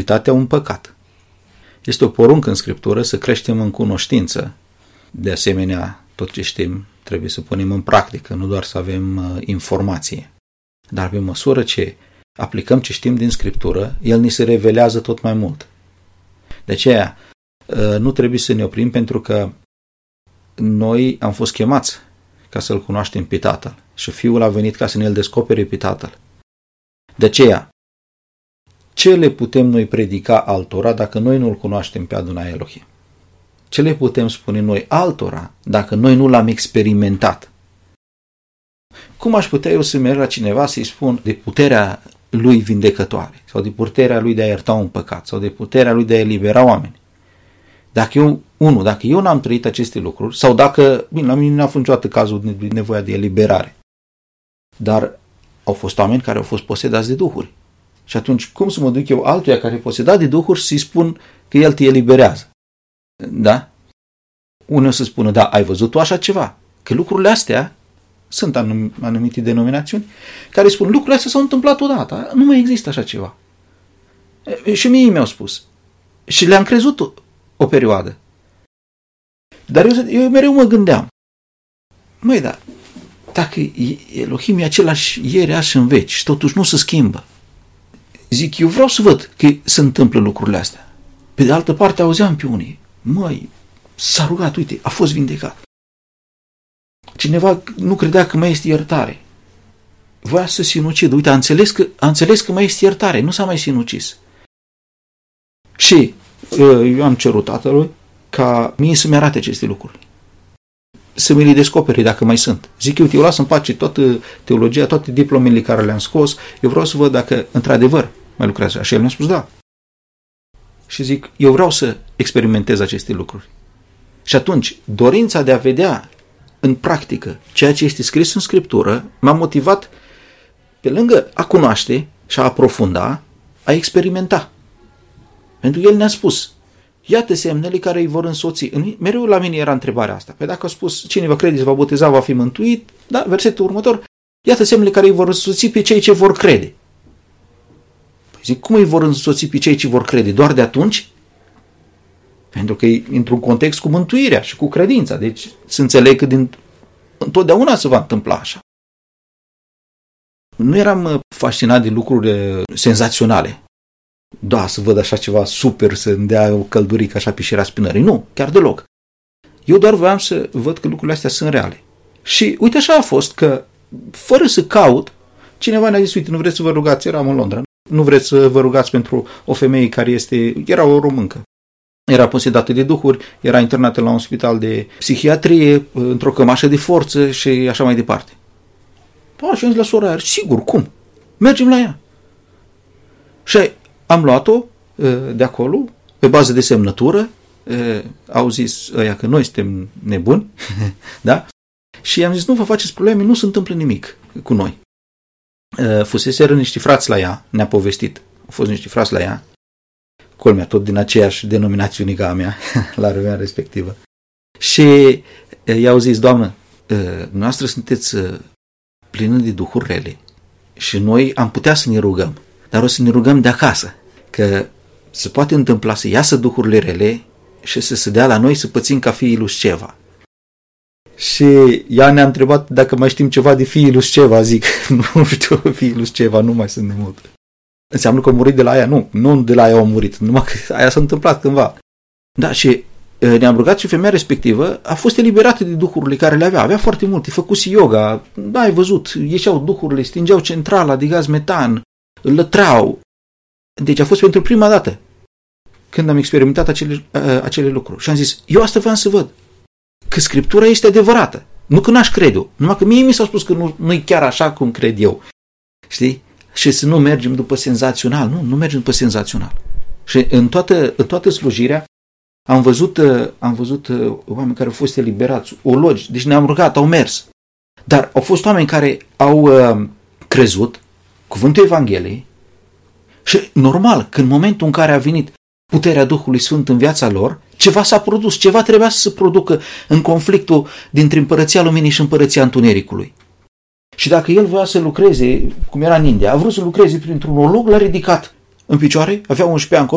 impuritatea un păcat. Este o poruncă în Scriptură să creștem în cunoștință. De asemenea, tot ce știm trebuie să punem în practică, nu doar să avem informație. Dar pe măsură ce aplicăm ce știm din Scriptură, El ni se revelează tot mai mult. De aceea, nu trebuie să ne oprim, pentru că noi am fost chemați ca să-L cunoaștem pe Tatăl și Fiul a venit ca să ne-L descopere pe Tatăl. De aceea, ce le putem noi predica altora dacă noi nu-L cunoaștem pe Adonai Elohim? Ce le putem spune noi altora dacă noi nu L-am experimentat? Cum aș putea eu să merg la cineva să-i spun de puterea Lui vindecătoare sau de puterea Lui de a ierta un păcat sau de puterea Lui de a elibera oameni? Dacă eu n-am trăit aceste lucruri sau dacă, bine, la mine n-a fost niciodată cazul de nevoia de eliberare, dar au fost oameni care au fost posedați de duhuri. Și atunci, cum să mă duc eu altuia care e posedat de duhuri să-i spun că el te eliberează? Da? Unul o să spună, da, ai văzut tu așa ceva? Că lucrurile astea, sunt anumite denominațiuni care spun, lucrurile astea s-au întâmplat odată, nu mai există așa ceva. Și mie mi-au spus. Și le-am crezut o perioadă. Dar eu mereu mă gândeam, măi, da, dacă Elohim e același ieri, azi și în veci și totuși nu se schimbă, zic, eu vreau să văd că se întâmplă lucrurile astea. Pe de altă parte auzeam pe unii, măi, s-a rugat, uite, a fost vindecat. Cineva nu credea că mai este iertare. Voia să sinucidă. Uite, a înțeles că mai este iertare, nu s-a mai sinucis. Și eu am cerut Tatălui ca mie să-mi arate aceste lucruri. Să mi le descoperi dacă mai sunt. Zic, uite, eu las în pace toată teologia, toate diplomele care le-am scos, eu vreau să văd dacă într-adevăr mai lucrează. Și el mi-a spus, da. Și zic, eu vreau să experimentez aceste lucruri. Și atunci, dorința de a vedea în practică ceea ce este scris în Scriptură m-a motivat, pe lângă a cunoaște și a aprofunda, a experimenta. Pentru că el ne-a spus, iată semnele care îi vor însoți. Mereu la mine era întrebarea asta. Pe dacă a spus, cine va crede, se va boteza, va fi mântuit, da, versetul următor, iată semnele care îi vor însoți pe cei ce vor crede. Păi zic, cum îi vor însoți pe cei ce vor crede? Doar de atunci? Pentru că e într-un context cu mântuirea și cu credința. Deci să înțeleg că întotdeauna se va întâmpla așa. Nu eram fascinat de lucruri senzaționale. Da, să văd așa ceva super, să-mi dea o căldurică așa pe șirea spinării. Nu, chiar deloc. Eu doar voiam să văd că lucrurile astea sunt reale. Și uite așa a fost că, fără să caut, cineva ne-a zis, uite, nu vreți să vă rugați, eram în Londra, nu vreți să vă rugați pentru o femeie care era o româncă. Era posedată de duhuri, era internată la un spital de psihiatrie, într-o cămașă de forță și așa mai departe. Și am zis la sora aia, sigur, cum? Mergem la ea. Și am luat-o de acolo, pe bază de semnătură, au zis ăia că noi suntem nebuni, da? Și am zis, nu vă faceți probleme, nu se întâmplă nimic cu noi. Fuseseră niște frați la ea, ne-a povestit, au fost niște frați la ea, culmea, tot din aceeași denominațiune ca a mea, la vremea respectivă. Și i-au zis, doamnă, noastră sunteți plină de duhuri rele și noi am putea să ne rugăm, dar o să ne rugăm de acasă, că se poate întâmpla să iasă duhurile rele și să se dea la noi să pățim ca fiii lui Sceva. Și ea ne-a întrebat dacă mai știm ceva de fiii lui Sceva, zic, nu știu, fiii lui Sceva nu mai sunt de mult. Înseamnă că au murit de la aia? Nu de la aia au murit, numai că aia s-a întâmplat cândva. Da, și ne-am rugat și femeia respectivă a fost eliberată de duhurile care le avea. Avea foarte multe, făcuse yoga, da, ai văzut, ieșeau duhurile, stingeau centrala de gaz metan, lătrau. Deci a fost pentru prima dată când am experimentat acele lucruri. Și am zis, eu asta vreau să văd, că Scriptura este adevărată. Nu că n-aș crede-o, numai că mie mi s-a spus că nu-i chiar așa cum cred eu. Știi? Și să nu mergem după senzațional. Nu mergem după senzațional. Și în toată slujirea am văzut oameni care au fost eliberați, ologi, deci ne-am rugat, au mers. Dar au fost oameni care au crezut cuvântul Evangheliei și normal că în momentul în care a venit puterea Duhului Sfânt în viața lor, ceva s-a produs, ceva trebuia să se producă în conflictul dintre împărăția luminii și împărăția întunericului. Și dacă el voia să lucreze, cum era în India, a vrut să lucreze printr-un olog, l-a ridicat în picioare, avea 11 ani